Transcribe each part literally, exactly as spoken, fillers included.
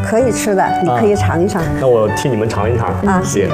可以吃的，你可以尝一尝。 那我替你们尝一尝啊，行。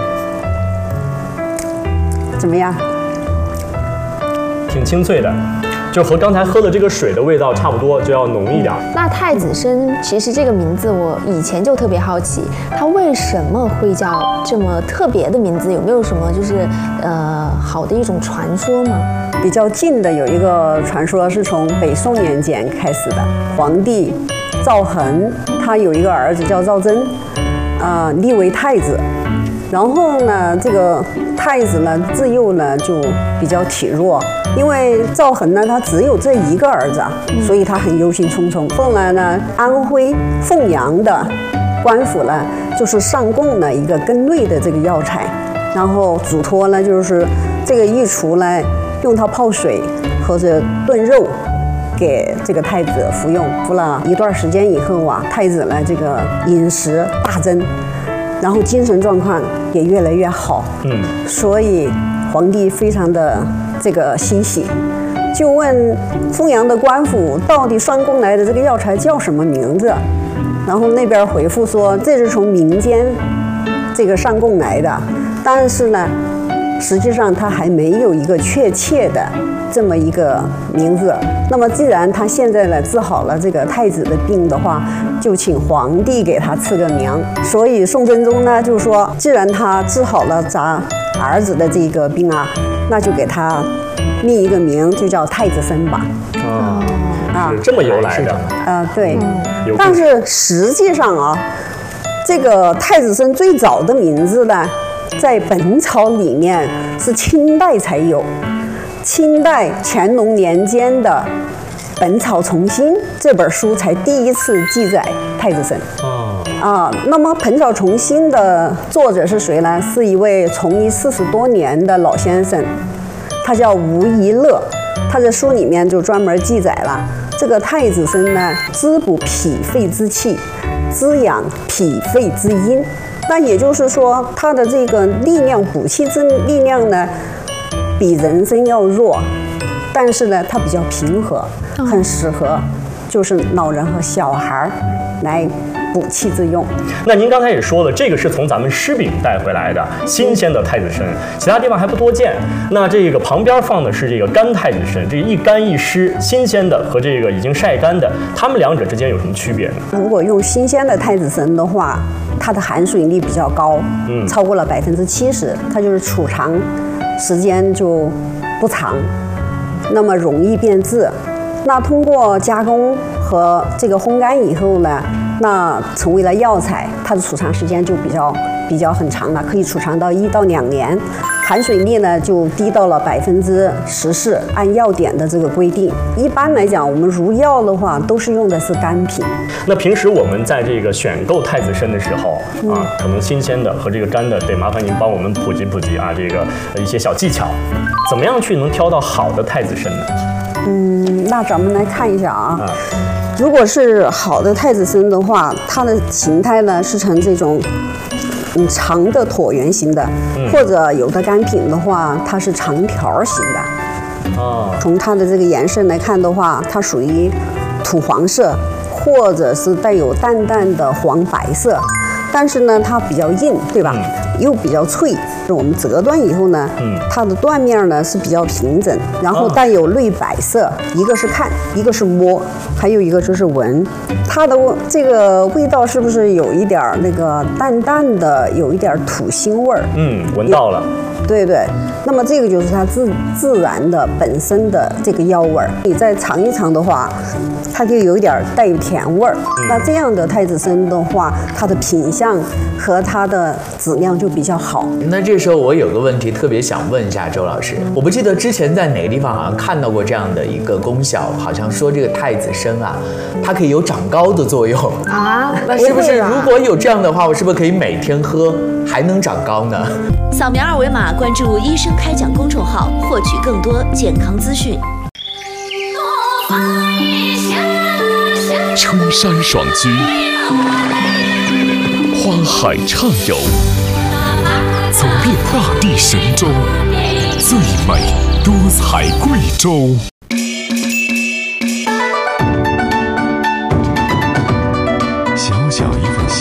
怎么样？ 挺清脆的。就和刚才喝的这个水的味道差不多，就要浓一点。 那太子参其实这个名字我以前就特别好奇，它为什么会叫这么特别的名字？有没有什么就是呃好的一种传说吗？ 比较近的有一个传说是从北宋年间开始的，皇帝赵恒他有一个儿子叫赵祯，啊、呃，立为太子。然后呢，这个太子呢自幼呢就比较体弱，因为赵恒呢他只有这一个儿子，所以他很忧心忡忡。后来呢，安徽凤阳的官府呢就是上贡了一个根类的这个药材，然后嘱托呢就是这个御厨呢用它泡水或者炖肉给这个太子服用。服了一段时间以后啊，太子呢这个饮食大增，然后精神状况也越来越好，嗯，所以皇帝非常的这个欣喜，就问凤阳的官府到底上贡来的这个药材叫什么名字，然后那边回复说这是从民间这个上贡来的，但是呢，实际上他还没有一个确切的这么一个名字。那么既然他现在呢治好了这个太子的病的话，就请皇帝给他赐个名。所以宋真宗呢就说，既然他治好了咱儿子的这个病啊，那就给他命一个名，就叫太子参吧。 哦，啊，是这么由来的。啊、 呃，对。 嗯、 但是实际上啊，这个太子参最早的名字呢，在《本草》里面是清代才有。清代乾隆年间的《本草从新》这本书才第一次记载太子参。哦，啊，那么《本草从新》的作者是谁呢？是一位从医四十多年的老先生，他叫吴宜乐。他在书里面就专门记载了这个太子参呢，滋补脾肺之气，滋养脾肺之阴。那也就是说，它的这个力量补气之力量呢，比人参要弱，但是呢，它比较平和，很适合就是老人和小孩来补气之用。 那您刚才也说了，这个是从咱们狮饼带回来的新鲜的太子参，其他地方还不多见。那这个旁边放的是这个干太子参，这一干一湿，新鲜的和这个已经晒干的，它们两者之间有什么区别呢？ 如果用新鲜的太子参的话，它的含水率比较高，嗯，超过了百分之七十，它就是储藏时间就不长，那么容易变质。那通过加工和这个烘干以后呢，那成为了药材，它的储藏时间就比较比较很长了，可以储藏到一到两年。含水率呢就低到了百分之十四，按药典的这个规定。一般来讲，我们入药的话都是用的是干品。 那平时我们在这个选购太子参的时候啊，可能新鲜的和这个干的，得麻烦您帮我们普及普及啊，这个一些小技巧，怎么样去能挑到好的太子参呢？ 嗯，那咱们来看一下啊。啊如果是好的太子参的话，它的形态呢是呈这种嗯长的椭圆形的，嗯、或者有的干品的话，它是长条形的。哦，从它的这个颜色来看的话，它属于土黄色，或者是带有淡淡的黄白色。但是呢，它比较硬，对吧？嗯、又比较脆。我们折断以后呢，嗯、它的断面呢是比较平整，然后带有绿白色。哦、一个是看，一个是摸，还有一个就是闻。它的这个味道是不是有一点那个淡淡的，有一点土腥味儿？ 嗯，闻到了。 对对，那么这个就是它自自然的本身的这个药味儿。你再尝一尝的话，它就有一点带有甜味儿。嗯、那这样的太子参的话，它的品相和它的质量就比较好。 那这时候我有个问题特别想问一下周老师，我不记得之前在哪个地方好像看到过这样的一个功效，好像说这个太子参啊，它可以有长高的作用啊。那是不是如果有这样的话，我是不是可以每天喝，还能长高呢？ 扫描二维码关注医生开讲公众号，获取更多健康资讯。 春山爽居，花海畅游，走遍大地神州，最美多彩贵州。